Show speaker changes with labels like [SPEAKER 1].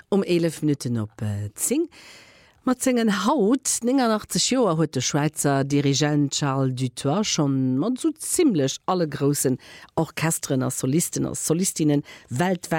[SPEAKER 1] um 11 Minuten op 10. Mat zingen Haut 89 Joer huet de Schweizer Dirigent Charles Dutoit schon mat so ziemlichlech alle grossen Orchestren als Solisten als Solistinnen weltweit